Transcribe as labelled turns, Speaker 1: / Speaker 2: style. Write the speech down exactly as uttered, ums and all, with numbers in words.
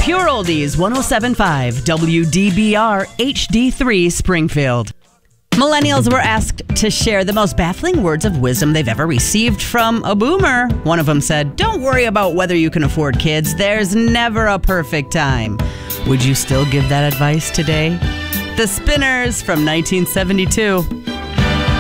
Speaker 1: Pure Oldies, one oh seven point five, W D B R H D three Springfield. Millennials were asked to share the most baffling words of wisdom they've ever received from a boomer. One of them said, "Don't worry about whether you can afford kids. There's never a perfect time." Would you still give that advice today? The Spinners from nineteen seventy-two.